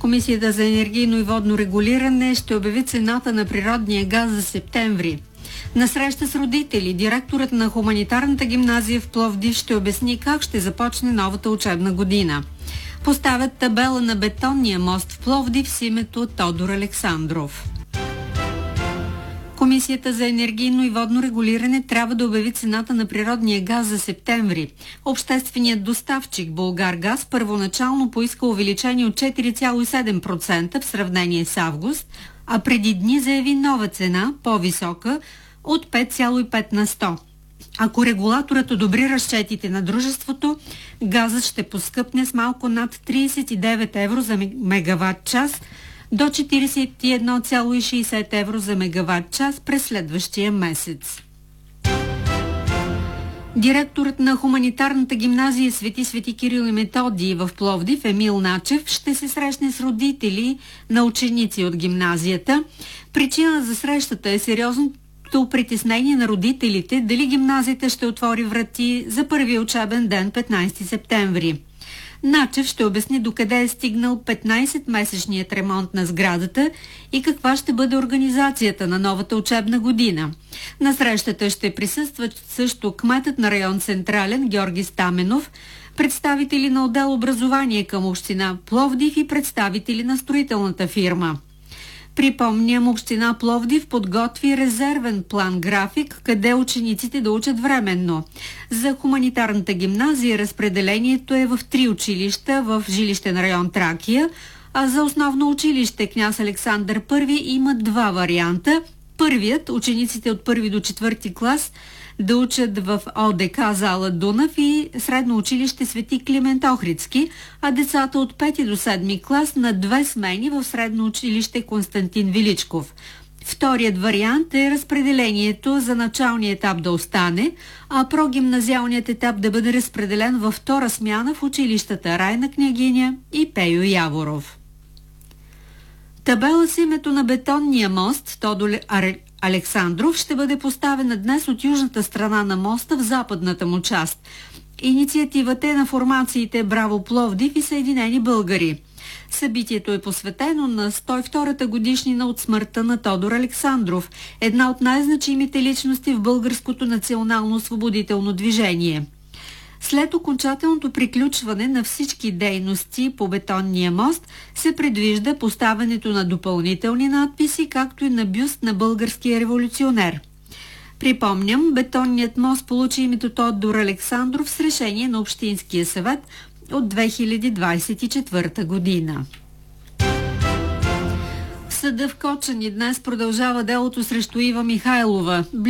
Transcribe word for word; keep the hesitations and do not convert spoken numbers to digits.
Комисията за енергийно и водно регулиране ще обяви цената на природния газ за септември. На среща с родители, директорът на хуманитарната гимназия в Пловдив ще обясни как ще започне новата учебна година. Поставят табела на бетонния мост в Пловдив с името Тодор Александров. Комисията за енергийно и водно регулиране трябва да обяви цената на природния газ за септември. Общественият доставчик Булгаргаз първоначално поиска увеличение от четири цяло и седем процента в сравнение с август, а преди дни заяви нова цена, по-висока, от пет цяло и пет на сто. Ако регулаторът одобри разчетите на дружеството, газът ще поскъпне с малко над тридесет и девет евро за мегаватт час до четиридесет и едно цяло и шестдесет евро за мегаватт час през следващия месец. Директорът на хуманитарната гимназия Свети Свети Кирил и Методий в Пловдив Емил Начев ще се срещне с родители на ученици от гимназията. Причина за срещата е сериозното притеснение на родителите дали гимназията ще отвори врати за първия учебен ден петнайсети септември. Начев ще обясни докъде е стигнал петнайсетмесечният ремонт на сградата и каква ще бъде организацията на новата учебна година. На срещата ще присъстват също кметът на район Централен Георги Стаменов, представители на отдел образование към община Пловдив и представители на строителната фирма. Припомням, община Пловдив подготви резервен план-график, къде учениците да учат временно. За хуманитарната гимназия разпределението е в три училища в жилищен район Тракия, а за основно училище Княз Александър Първи има два варианта. Първият, учениците от първи до четвърти клас да учат в ОДК зала Дунав и средно училище Свети Климент Охридски, а децата от пети до седми клас на две смени в средно училище Константин Величков. Вторият вариант е разпределението за началния етап да остане, а прогимназиалният етап да бъде разпределен във втора смяна в училищата Райна Княгиня и Пейо Яворов. Табела с името на бетонния мост Тодор Александров ще бъде поставена днес от южната страна на моста в западната му част. Инициативата е на формациите Браво Пловдив и Съединени българи. Събитието е посветено на сто и втората годишнина от смъртта на Тодор Александров, една от най-значимите личности в българското национално освободително движение. След окончателното приключване на всички дейности по бетонния мост се предвижда поставянето на допълнителни надписи, както и на бюст на българския революционер. Припомням, бетонният мост получи името Тодор Александров с решение на Общинския съвет от две хиляди двайсет и четвърта година. В съда в Кочани днес продължава делото срещу Ива Михайлова.